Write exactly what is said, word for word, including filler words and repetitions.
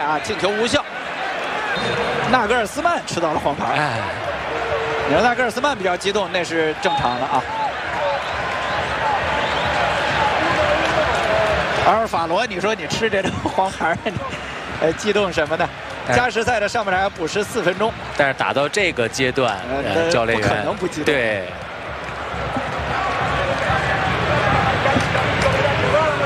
啊，进球无效。纳格尔斯曼吃到了黄牌。哎，你说纳格尔斯曼比较激动，那是正常的啊。阿尔法罗，你说你吃这张黄牌，你呃激动什么呢？加时赛的上半场要补时四分钟， 但是打到这个阶段，呃，教练员不可能不激动。 对。